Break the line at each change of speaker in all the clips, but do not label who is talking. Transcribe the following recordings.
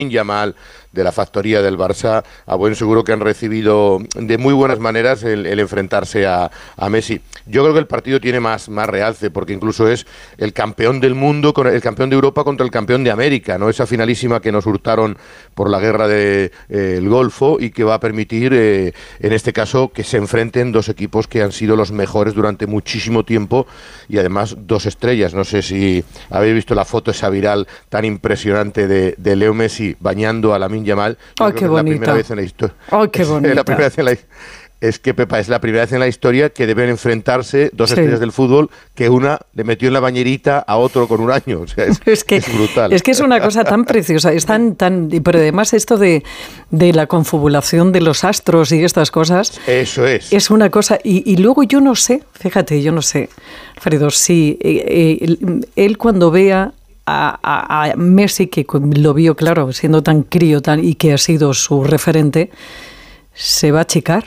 Yamal, de la factoría del Barça, a buen seguro que han recibido de muy buenas maneras el enfrentarse a Messi. Yo creo que el partido tiene más realce, porque incluso es el campeón del mundo, el campeón de Europa contra el campeón de América, ¿no? Esa finalísima que nos hurtaron por la guerra del Golfo y que va a permitir, en este caso, que se enfrenten dos equipos que han sido los mejores durante muchísimo tiempo y además dos estrellas. No sé si habéis visto la foto esa viral tan impresionante de Leo Messi bañando a Lamine Yamal.
¡Ay, qué bonita!
La primera vez en la historia.
¡Ay, qué bonita!
Es que, Pepa, es la primera vez en la historia que deben enfrentarse dos estrellas del fútbol, que una le metió en la bañerita a otro con un año. O sea, es brutal.
Es que es una cosa tan preciosa, es tan, pero además esto de la confabulación de los astros y estas cosas.
Eso es.
Es una cosa, y luego yo no sé, fíjate, Alfredo, si él cuando vea a Messi, que lo vio, claro, siendo tan crío y que ha sido su referente, ¿se va a achicar?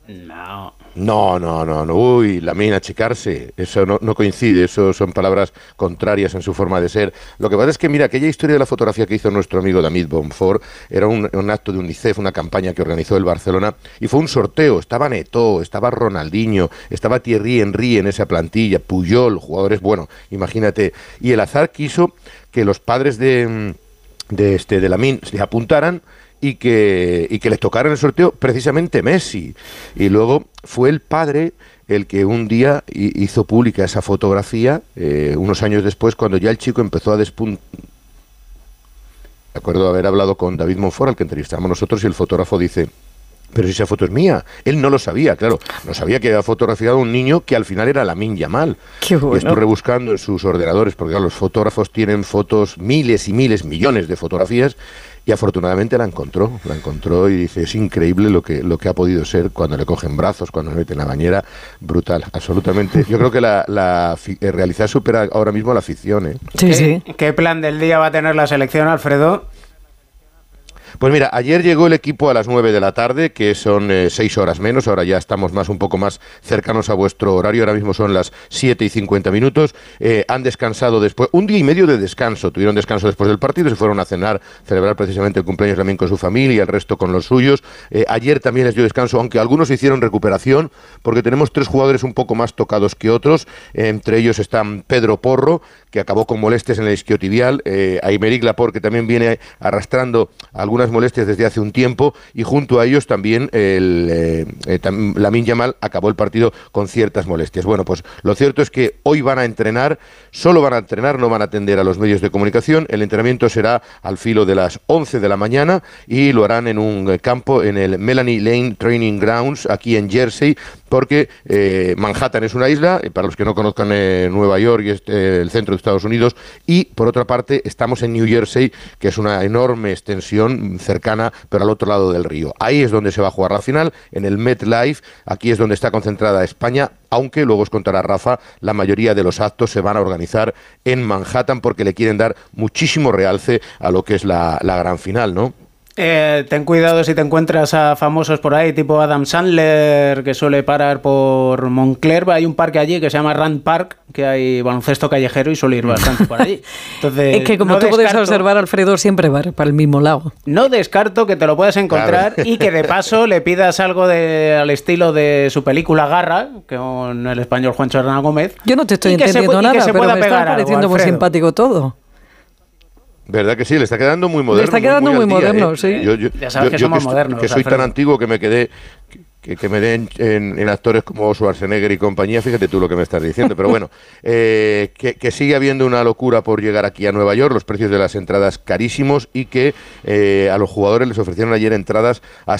No. Uy, Lamine, achicarse. Eso no coincide, eso son palabras contrarias en su forma de ser. Lo que pasa es que, mira, aquella historia de la fotografía que hizo nuestro amigo David Bonfort era un acto de UNICEF, una campaña que organizó el Barcelona, y fue un sorteo. Estaba Neto, estaba Ronaldinho, estaba Thierry Henry en esa plantilla, Puyol, jugadores, bueno, imagínate. Y el azar quiso que los padres de Lamine se apuntaran y que les tocara en el sorteo precisamente Messi. Y luego fue el padre el que un día hizo pública esa fotografía, unos años después, cuando ya el chico empezó a despuntar. De acuerdo, haber hablado con David Monfort, al que entrevistamos nosotros, y el fotógrafo dice: pero si esa foto es mía. Él no lo sabía, claro. No sabía que había fotografiado a un niño que al final era Lamine Yamal.
Qué bueno.
Y estoy rebuscando en sus ordenadores, porque claro, los fotógrafos tienen fotos, miles y miles, millones de fotografías, y afortunadamente la encontró y dice: es increíble lo que ha podido ser cuando le cogen brazos, cuando le meten en la bañera. Brutal, absolutamente. Yo creo que la realidad supera ahora mismo la ficción, ¿eh?
Sí.
¿Qué plan del día va a tener la selección, Alfredo?
Pues mira, ayer llegó el equipo a las 9 de la tarde, que son 6 horas menos, ahora ya estamos un poco más cercanos a vuestro horario, ahora mismo son las 7:50. Han descansado después, un día y medio de descanso, tuvieron descanso después del partido, se fueron a cenar, celebrar precisamente el cumpleaños también con su familia y el resto con los suyos. Ayer también les dio descanso, aunque algunos hicieron recuperación, porque tenemos 3 jugadores un poco más tocados que otros, entre ellos están Pedro Porro, que acabó con molestias en el isquiotibial, Aymeric Laporte, que también viene arrastrando algunas molestias desde hace un tiempo, y junto a ellos también Lamine Yamal acabó el partido con ciertas molestias. Bueno, pues lo cierto es que hoy van a entrenar, solo van a entrenar, no van a atender a los medios de comunicación. El entrenamiento será al filo de las 11 de la mañana y lo harán en un campo, en el Melanie Lane Training Grounds, aquí en Jersey, porque Manhattan es una isla, para los que no conozcan Nueva York y el centro de Estados Unidos, y por otra parte estamos en New Jersey, que es una enorme extensión cercana, pero al otro lado del río. Ahí es donde se va a jugar la final, en el MetLife. Aquí es donde está concentrada España, aunque luego os contará Rafa, la mayoría de los actos se van a organizar en Manhattan porque le quieren dar muchísimo realce a lo que es la gran final, ¿no?
Ten cuidado si te encuentras a famosos por ahí, tipo Adam Sandler, que suele parar por Moncler. Hay un parque allí que se llama Rand Park, que hay baloncesto callejero y suele ir bastante por allí. Entonces,
es que como tú puedes observar, Alfredo, siempre va para el mismo lado.
No descarto que te lo puedas encontrar, claro, y que de paso le pidas algo al estilo de su película Garra, con el español Juancho Hernán Gómez.
Yo no te estoy entendiendo nada, pero me está pareciendo muy simpático todo.
¿Verdad que sí? Le está quedando muy moderno.
Le está quedando muy moderno, sí.
Ya sabes que somos modernos.
Que soy tan antiguo que me quedé... Que me den en actores como Schwarzenegger y compañía, fíjate tú lo que me estás diciendo. Pero bueno, que sigue habiendo una locura por llegar aquí a Nueva York, los precios de las entradas carísimos, y que a los jugadores les ofrecieron ayer entradas a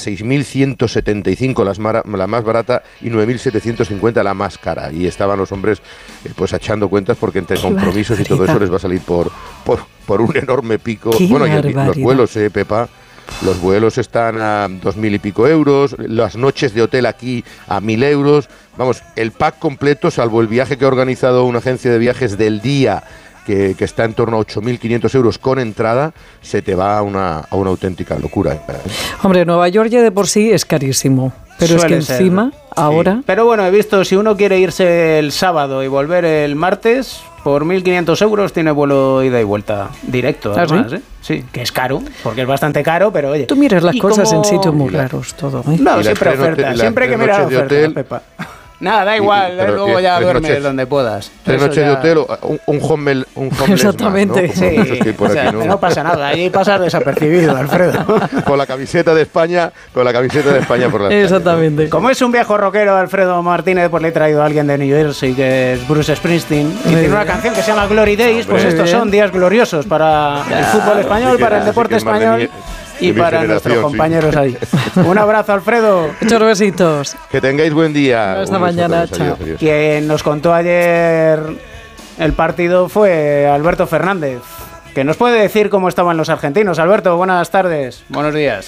6.175 la más barata y 9.750 la más cara. Y estaban los hombres pues echando cuentas, porque entre compromisos y todo eso les va a salir por un enorme pico. Bueno, y los vuelos, Pepa. Los vuelos están a 2.000 y pico euros, las noches de hotel aquí a 1.000 euros. Vamos, el pack completo, salvo el viaje que ha organizado una agencia de viajes del día, que está en torno a 8.500 euros con entrada, se te va a una auténtica locura.
Hombre, Nueva York ya de por sí es carísimo, pero suele es que encima, ahora...
Sí. Pero bueno, he visto, si uno quiere irse el sábado y volver el martes, por 1.500 euros tiene vuelo ida y vuelta directo, además,
¿sí?
Sí, que es caro, porque es bastante caro, pero oye...
Tú miras las cosas en sitios muy raros, todo.
No, siempre oferta, siempre hay que mirar oferta, Pepa. Nada, da igual, luego ya duermes donde puedas.
3 noches de hotel, un home
exactamente,
más, ¿no?
Sí. No pasa nada, allí pasas desapercibido, Alfredo.
Con la camiseta de España por la
exactamente.
Como es un viejo rockero, Alfredo Martínez, pues le he traído a alguien de New Jersey, que es Bruce Springsteen, y tiene una canción que se llama Glory Days, pues estos son días gloriosos para el fútbol español, para el deporte español. Y para nuestros compañeros ahí. Un abrazo, Alfredo.
Muchos besitos.
Que tengáis buen día.
Hasta mañana. Chao.
Quien nos contó ayer el partido fue Alberto Fernández, que nos puede decir cómo estaban los argentinos. Alberto, buenas tardes. Buenos días.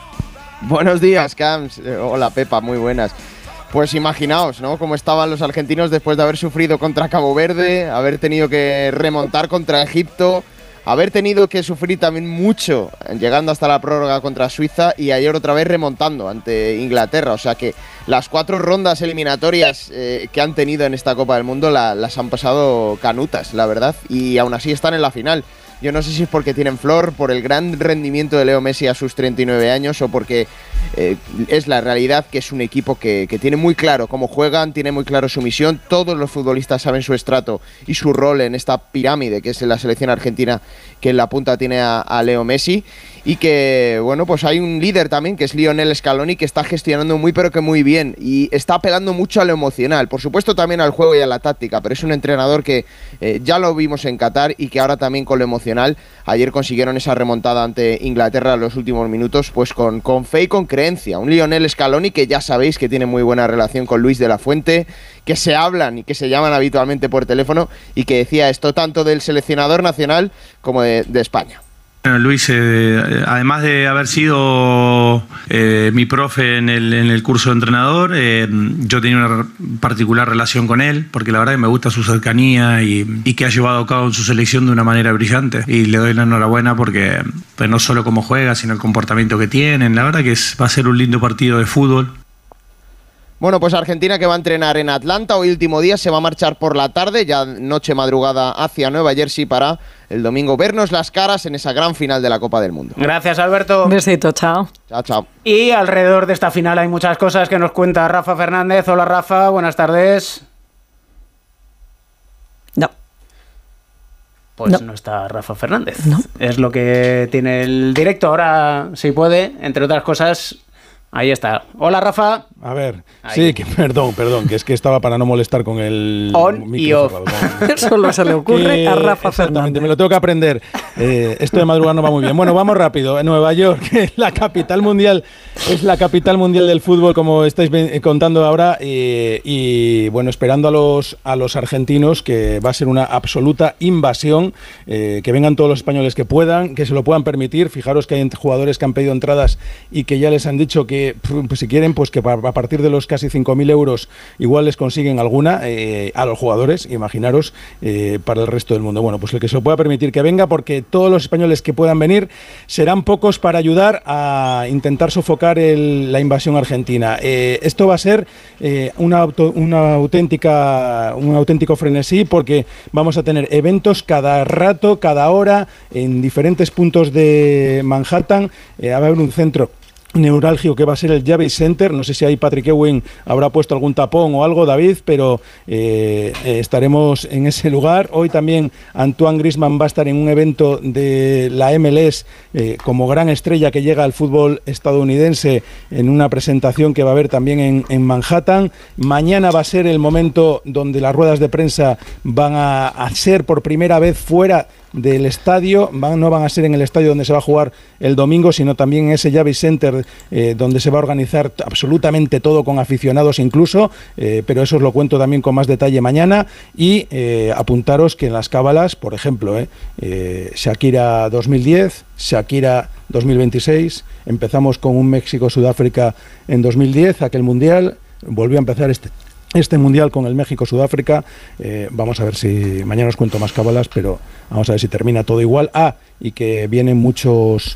Buenos días, Camps. Hola, Pepa, muy buenas. Pues imaginaos, ¿no? Cómo estaban los argentinos después de haber sufrido contra Cabo Verde, haber tenido que remontar contra Egipto, haber tenido que sufrir también mucho llegando hasta la prórroga contra Suiza y ayer otra vez remontando ante Inglaterra. O sea que las 4 rondas eliminatorias que han tenido en esta Copa del Mundo las han pasado canutas, la verdad, y aún así están en la final. Yo no sé si es porque tienen flor, por el gran rendimiento de Leo Messi a sus 39 años o porque es la realidad que es un equipo que tiene muy claro cómo juegan, tiene muy claro su misión. Todos los futbolistas saben su estrato y su rol en esta pirámide que es la selección argentina, que en la punta tiene a Leo Messi. Y que, bueno, pues hay un líder también, que es Lionel Scaloni, que está gestionando muy pero que muy bien y está pegando mucho a lo emocional, por supuesto también al juego y a la táctica, pero es un entrenador que ya lo vimos en Qatar y que ahora también con lo emocional, ayer consiguieron esa remontada ante Inglaterra en los últimos minutos, pues con fe y con creencia. Un Lionel Scaloni que ya sabéis que tiene muy buena relación con Luis de la Fuente, que se hablan y que se llaman habitualmente por teléfono y que decía esto tanto del seleccionador nacional como de España.
Bueno, Luis, además de haber sido mi profe en el curso de entrenador, yo tenía una particular relación con él, porque la verdad que me gusta su cercanía y que ha llevado a cabo en su selección de una manera brillante. Y le doy la enhorabuena porque pues, no solo cómo juega, sino el comportamiento que tienen. La verdad que va a ser un lindo partido de fútbol.
Bueno, pues Argentina que va a entrenar en Atlanta, hoy último día, se va a marchar por la tarde, ya noche madrugada hacia Nueva Jersey para el domingo vernos las caras en esa gran final de la Copa del Mundo.
Gracias, Alberto.
Un besito, chao.
Chao, chao.
Y alrededor de esta final hay muchas cosas que nos cuenta Rafa Fernández. Hola, Rafa, buenas tardes.
No.
Pues no está Rafa Fernández.
No.
Es lo que tiene el directo. Ahora, si puede, entre otras cosas... Ahí está. Hola, Rafa.
A ver,
ahí.
Sí, que perdón, que es que estaba para no molestar con el
on y off.
Solo se le ocurre a Rafa Fernández.
Me lo tengo que aprender. Esto de madrugar no va muy bien. Bueno, vamos rápido. En Nueva York, la capital mundial, es la capital mundial del fútbol, como estáis contando ahora, y bueno, esperando a los argentinos, que va a ser una absoluta invasión, que vengan todos los españoles que puedan, que se lo puedan permitir. Fijaros que hay jugadores que han pedido entradas y que ya les han dicho que pues, si quieren, pues que a partir de los casi 5.000 euros igual les consiguen alguna a los jugadores, imaginaros, para el resto del mundo. Bueno, pues el que se lo pueda permitir que venga, porque todos los españoles que puedan venir serán pocos para ayudar a intentar sofocar la invasión argentina. Esto va a ser un auténtico frenesí, porque vamos a tener eventos cada rato, cada hora, en diferentes puntos de Manhattan. Va a haber un centro neurálgico que va a ser el Javits Center. No sé si ahí Patrick Ewing habrá puesto algún tapón o algo, David, pero estaremos en ese lugar. Hoy también Antoine Griezmann va a estar en un evento de la MLS como gran estrella que llega al fútbol estadounidense, en una presentación que va a haber también en Manhattan. Mañana va a ser el momento donde las ruedas de prensa van a ser por primera vez fuera del estadio. No van a ser en el estadio donde se va a jugar el domingo, sino también en ese Javits Center, donde se va a organizar absolutamente todo, con aficionados incluso, pero eso os lo cuento también con más detalle mañana. Y apuntaros que en las cábalas, por ejemplo, Shakira 2010, Shakira 2026, empezamos con un México-Sudáfrica en 2010, aquel mundial, volvió a empezar este mundial con el México-Sudáfrica. Vamos a ver si mañana os cuento más cábalas, pero vamos a ver si termina todo igual. Y que vienen muchos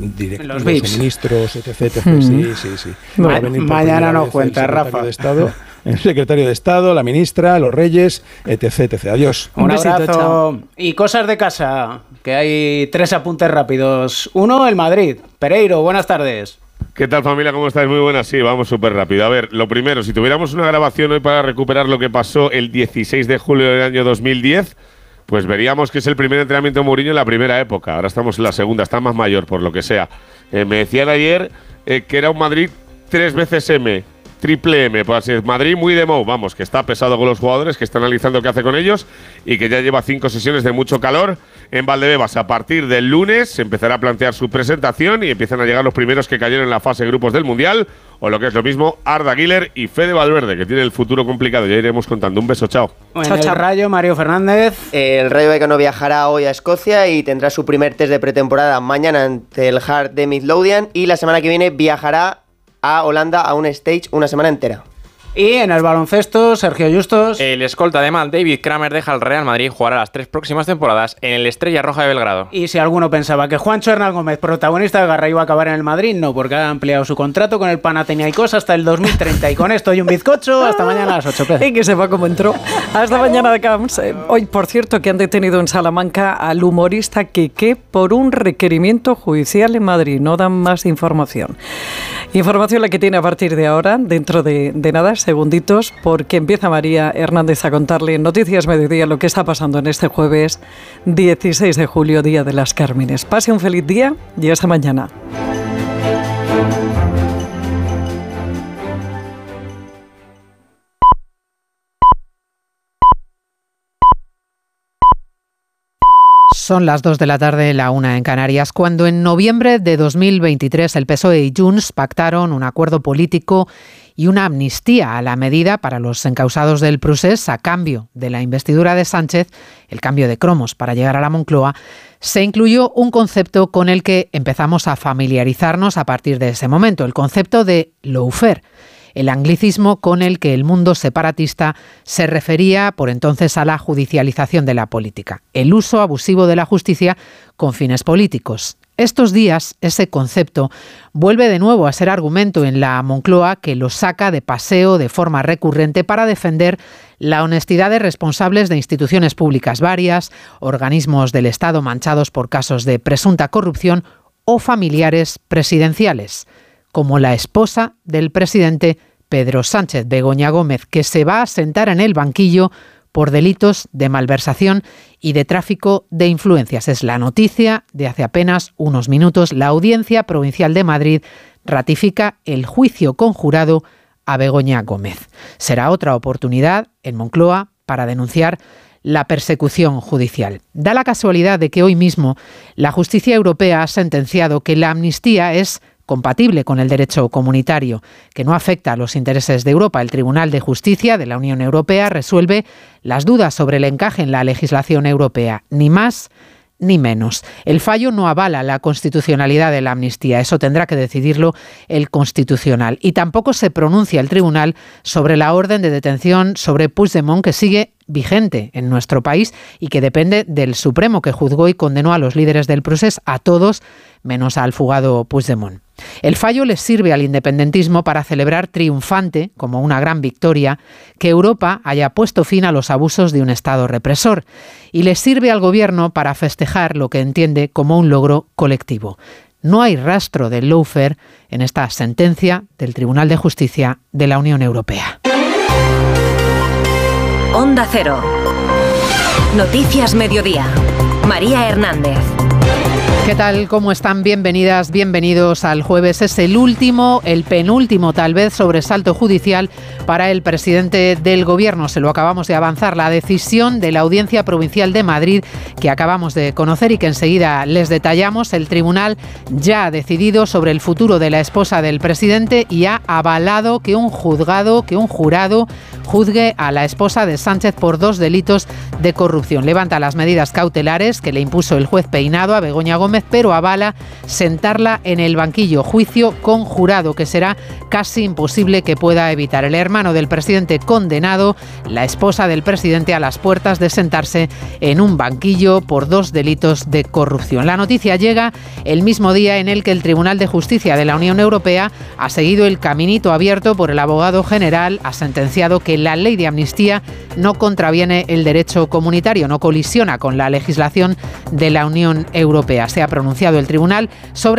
directores, ministros, etc. Sí.
Mañana nos cuenta Rafa.
De Estado. el secretario de Estado, la ministra, los reyes, etc. Adiós.
Un
besito,
abrazo.
chao.
Y cosas de casa, que hay 3 apuntes rápidos. 1, el Madrid. Pereiro, buenas tardes.
¿Qué tal, familia? ¿Cómo estáis? Muy buenas. Sí, vamos súper rápido. A ver, lo primero, si tuviéramos una grabación hoy para recuperar lo que pasó el 16 de julio del año 2010, pues veríamos que es el primer entrenamiento de Mourinho en la primera época. Ahora estamos en la segunda, está más mayor, por lo que sea. Me decían ayer que era un Madrid 3 veces M, triple M, pues así es, Madrid muy de Mou, vamos, que está pesado con los jugadores, que está analizando qué hace con ellos y que ya lleva 5 sesiones de mucho calor en Valdebebas. A partir del lunes se empezará a plantear su presentación y empiezan a llegar los primeros que cayeron en la fase de grupos del Mundial, o lo que es lo mismo, Arda Güler y Fede Valverde, que tiene el futuro complicado. Ya iremos contando. Un beso, chao.
En el Rayo, Mario Fernández.
El Rayo Vallecano viajará hoy a Escocia y tendrá su primer test de pretemporada mañana ante el Heart de Midlothian, y la semana que viene viajará a Holanda a un stage una semana entera.
Y en el baloncesto, Sergio Justos.
El escolta alemán David Kramer deja al Real Madrid y jugará las 3 próximas temporadas en el Estrella Roja de Belgrado.
Y si alguno pensaba que Juancho Hernán Gómez, protagonista de Garra, iba a acabar en el Madrid, no, porque ha ampliado su contrato con el Panathinaikos hasta el 2030. Y con esto y un bizcocho, hasta mañana a las 8.
Y que se va como entró. Hasta mañana de Camps. Hoy, por cierto, que han detenido en Salamanca al humorista Quique por un requerimiento judicial en Madrid. No dan más información. Información la que tiene a partir de ahora, dentro de nada, segunditos, porque empieza María Hernández a contarle en Noticias Mediodía lo que está pasando en este jueves 16 de julio, Día de las Cármenes. Pase un feliz día y hasta mañana.
Son las 2 de la tarde, la 1 en Canarias, cuando en noviembre de 2023 el PSOE y Junts pactaron un acuerdo político y una amnistía a la medida para los encausados del procés a cambio de la investidura de Sánchez, el cambio de cromos para llegar a la Moncloa. Se incluyó un concepto con el que empezamos a familiarizarnos a partir de ese momento, el concepto de lawfare, el anglicismo con el que el mundo separatista se refería por entonces a la judicialización de la política, el uso abusivo de la justicia con fines políticos. Estos días, ese concepto vuelve de nuevo a ser argumento en la Moncloa, que lo saca de paseo de forma recurrente para defender la honestidad de responsables de instituciones públicas varias, organismos del Estado manchados por casos de presunta corrupción o familiares presidenciales, como la esposa del presidente Pedro Sánchez, Begoña Gómez, que se va a sentar en el banquillo por delitos de malversación y de tráfico de influencias. Es la noticia de hace apenas unos minutos. La Audiencia Provincial de Madrid ratifica el juicio conjurado a Begoña Gómez. Será otra oportunidad en Moncloa para denunciar la persecución judicial. Da la casualidad de que hoy mismo la justicia europea ha sentenciado que la amnistía es compatible con el derecho comunitario, que no afecta a los intereses de Europa. El Tribunal de Justicia de la Unión Europea resuelve las dudas sobre el encaje en la legislación europea, ni más ni menos. El fallo no avala la constitucionalidad de la amnistía, eso tendrá que decidirlo el Constitucional. Y tampoco se pronuncia el Tribunal sobre la orden de detención sobre Puigdemont, que sigue vigente en nuestro país y que depende del Supremo, que juzgó y condenó a los líderes del procés, a todos menos al fugado Puigdemont. El fallo les sirve al independentismo para celebrar triunfante, como una gran victoria, que Europa haya puesto fin a los abusos de un Estado represor, y les sirve al Gobierno para festejar lo que entiende como un logro colectivo. No hay rastro del lawfare en esta sentencia del Tribunal de Justicia de la Unión Europea.
Onda Cero. Noticias Mediodía. María Hernández.
¿Qué tal? ¿Cómo están? Bienvenidas, bienvenidos al jueves. Es el último, el penúltimo tal vez, sobresalto judicial para el presidente del Gobierno. Se lo acabamos de avanzar, la decisión de la Audiencia Provincial de Madrid que acabamos de conocer y que enseguida les detallamos. El tribunal ya ha decidido sobre el futuro de la esposa del presidente y ha avalado que un jurado juzgue a la esposa de Sánchez por 2 delitos de corrupción. Levanta las medidas cautelares que le impuso el juez Peinado a Begoña Gómez, pero avala sentarla en el banquillo. Juicio conjurado que será casi imposible que pueda evitar. El hermano del presidente condenado, la esposa del presidente a las puertas de sentarse en un banquillo por 2 delitos de corrupción. La noticia llega el mismo día en el que el Tribunal de Justicia de la Unión Europea ha seguido el caminito abierto por el abogado general, ha sentenciado que la ley de amnistía no contraviene el derecho comunitario, no colisiona con la legislación de la Unión Europea. Se ha pronunciado el tribunal sobre